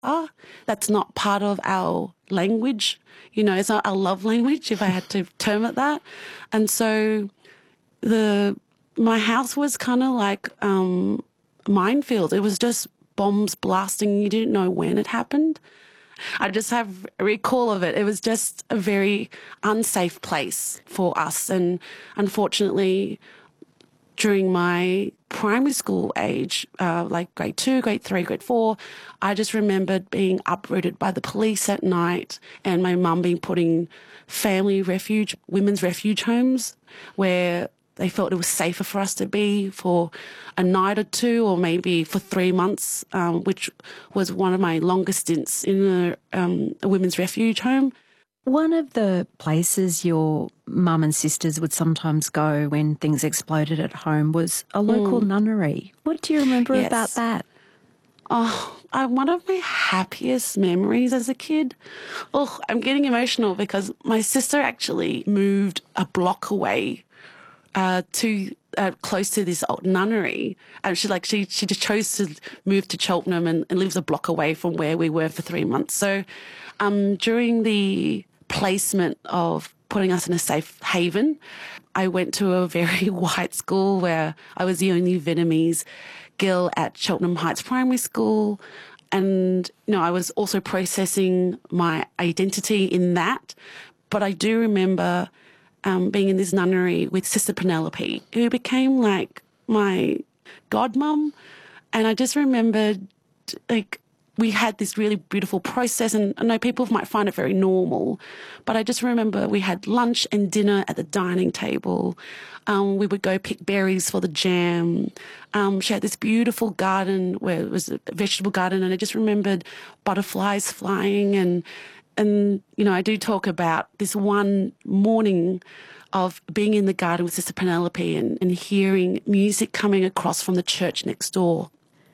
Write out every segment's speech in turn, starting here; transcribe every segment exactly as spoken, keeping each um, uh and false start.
are. That's not part of our language. You know, it's not our love language, if I had to term it that. And so the my house was kind of like um, a minefield. It was just bombs blasting. You didn't know when it happened. I just have a recall of it. It was just a very unsafe place for us. And unfortunately, during my primary school age, uh, like grade two, grade three, grade four, I just remembered being uprooted by the police at night and my mum being put in family refuge, women's refuge homes where they felt it was safer for us to be for a night or two or maybe for three months, um, which was one of my longest stints in a, um, a women's refuge home. One of the places your mum and sisters would sometimes go when things exploded at home was a local mm. nunnery. What do you remember yes. about that? Oh, uh, one of my happiest memories as a kid. Oh, I'm getting emotional because my sister actually moved a block away uh, to uh, close to this old nunnery. And she like she she just chose to move to Cheltenham and, and lives a block away from where we were for three months. So um, during the placement of putting us in a safe haven, I went to a very white school where I was the only Vietnamese girl at Cheltenham Heights Primary School. And, you know, I was also processing my identity in that. But I do remember um, being in this nunnery with Sister Penelope, who became like my godmum. And I just remembered, like, we had this really beautiful process, and I know people might find it very normal, but I just remember we had lunch and dinner at the dining table. Um, we would go pick berries for the jam. Um, she had this beautiful garden where it was a vegetable garden, and I just remembered butterflies flying. And, and you know, I do talk about this one morning of being in the garden with Sister Penelope and, and hearing music coming across from the church next door.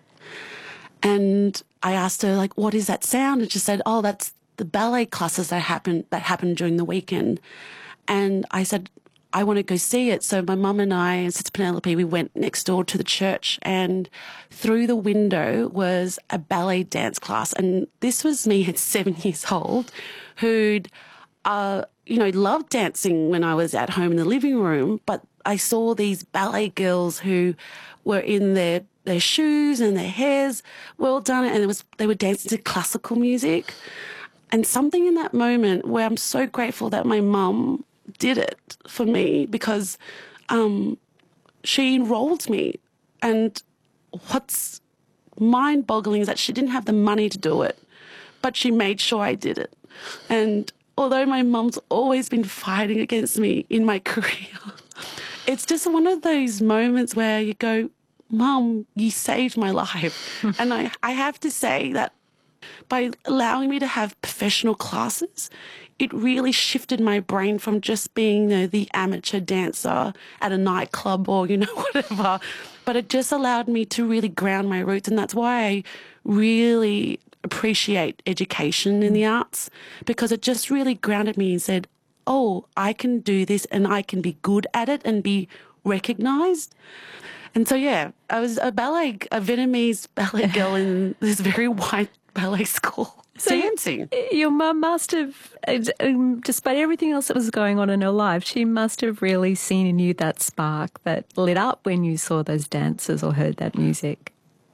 And I asked her, like, what is that sound? And she said, oh, that's the ballet classes that happened that happened during the weekend. And I said, I want to go see it. So my mum and I and Sister Penelope, we went next door to the church, and through the window was a ballet dance class. And this was me at seven years old who'd, uh, you know, loved dancing when I was at home in the living room. But I saw these ballet girls who were in their their shoes and their hairs well done, and it was they were dancing to classical music. And something in that moment where I'm so grateful that my mum did it for me, because um, she enrolled me. And what's mind-boggling is that she didn't have the money to do it, but she made sure I did it. And although my mum's always been fighting against me in my career, it's just one of those moments where you go, Mum, you saved my life. And I, I have to say that by allowing me to have professional classes, it really shifted my brain from just being, you know, the amateur dancer at a nightclub or, you know, whatever. But it just allowed me to really ground my roots. And that's why I really appreciate education in the arts, because it just really grounded me and said, oh, I can do this and I can be good at it and be recognised. And so, yeah, I was a ballet, a Vietnamese ballet girl in this very white ballet school, so dancing. Your mum must have, despite everything else that was going on in her life, she must have really seen in you that spark that lit up when you saw those dances or heard that music.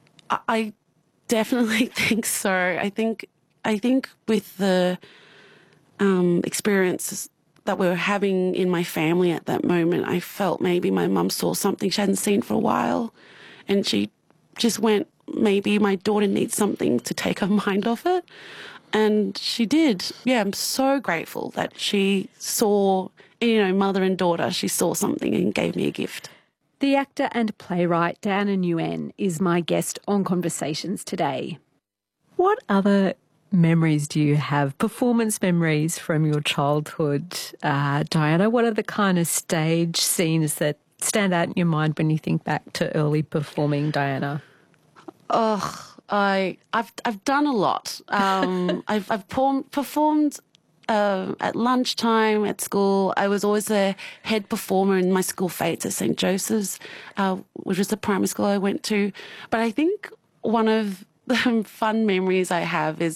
I definitely think so. I think, I think with the um, experiences that we were having in my family at that moment, I felt maybe my mum saw something she hadn't seen for a while, and she just went, maybe my daughter needs something to take her mind off it. And she did. Yeah, I'm so grateful that she saw, you know, mother and daughter, she saw something and gave me a gift. The actor and playwright Diana Nguyen is my guest on Conversations today. What other memories do you have, performance memories from your childhood, uh, Diana? What are the kind of stage scenes that stand out in your mind when you think back to early performing, Diana? Oh, I, I've I've done a lot. Um, I've I've performed uh, at lunchtime at school. I was always a head performer in my school fetes at Saint Joseph's, uh, which was the primary school I went to. But I think one of the fun memories I have is